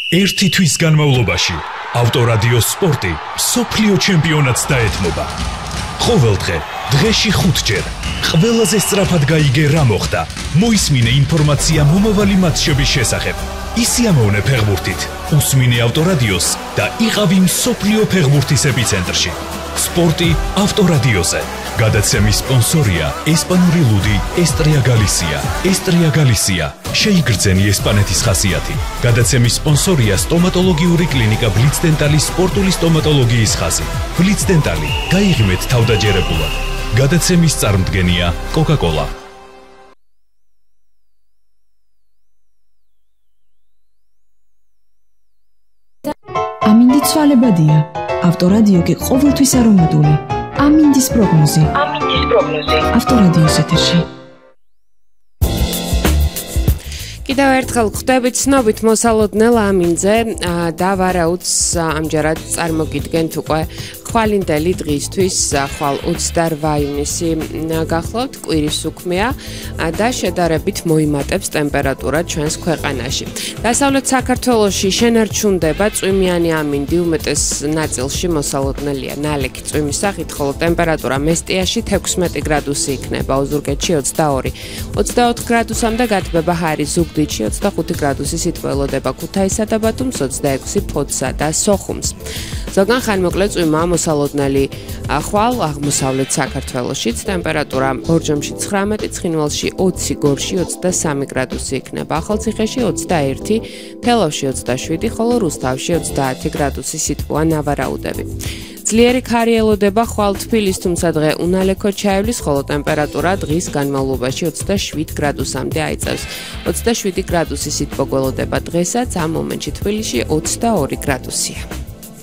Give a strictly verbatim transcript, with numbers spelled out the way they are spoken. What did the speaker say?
ერთი თვის განმავლობაში ავტორადიო სპორტი მსოფლიო ჩემპიონატს დაეთმობა. ყოველ დღე, დღეში ხუთჯერ, ყველაზე სწრაფად გაიგე რა მოხდა, მოისმინე ინფორმაცია მომავალი მატჩების შესახებ. ისიამოვნე ფეხბურთით, უსმინე ავტორადიოს და იყავი მსოფლიო ფეხბურთის ეპიცენტრში. სპორტი ავტორადიოზე. გადაცემის სპონსორია ესპანური ლუდი ესტრია გალისია. ესტრია გალისია. შეიგრძენი ესპანეთის ხასიათი. გადაცემის სპონსორია სტომატოლოგიური კლინიკა ბლიცდენტალის სპორტული სტომატოლოგიის ხაზი. ბლიცდენტალი. გაიღიმეთ თავდაჯერებულად. გადაცემის წარმდგენია კოკა-კოლა. ამინდი ცვალებადია. ავტორადიო კი ყოველთვის არომატული. ამინდის პროგნოზი. ამინდის პროგნოზი. ავტორადიოს ეთერში. კიდევ ერთხელ ხვდებით ცნობით მოსალოდნელ ამინძე და ვარაუდს ამჯერად წარმოგიდგენთ უკვე ხვალინდელი დღისთვის, ხვალ ოცდაორ ივნისი გახლავთ, კვირის უქმეა და შედარებით მოიმატებს ტემპერატურა ჩვენს ქვეყანაში. დასავლეთ საქართველოში შენარჩუნდება წვიმიანი ამინდი, უმეტეს ნაწილში მოსალოდნელია ნალექი წვიმის სახით, ხოლო ტემპერატურა მესტიაში თექვსმეტი გრადუსი იქნება, ოზურგეთში ოცდაორი ოცდაოთხ გრადუსამდე გათბება ჰარი, ზუგდიდში ოცდახუთი გრადუსი სიტყველოდება, ქუთაისსა და ბათუმს ოცდაექვსი ფოთსა და სოხუმს. ზოგან ხანმოკლე წვიმაა მოსალოდნელი ხვალ აღმოსავლეთ საქართველოშიც, ტემპერატურა ბორჯომში ცხრამეტი, ცხინვალში ოცი, გორში ოცდასამი გრადუსი იქნება, ახალციხეში ოცდაერთი, თელავში ოცდაშვიდი, ხოლო რუსთავში ოცდაათი გრადუსი სიტყვა ნავარაუდები. ძლიერი ქარი ელოდება ხვალ თბილისს, თუმცა დღე უნალექო ჩაივლის, ხოლო ტემპერატურა დღის განმავლობაში ოცდაშვიდ გრადუსამდე აიწევს. ოცდაშვიდი გრადუსი სიტყვა გველოდება დღესაც, ამ მომენტში თბილისში ოცდაორი გრადუსია.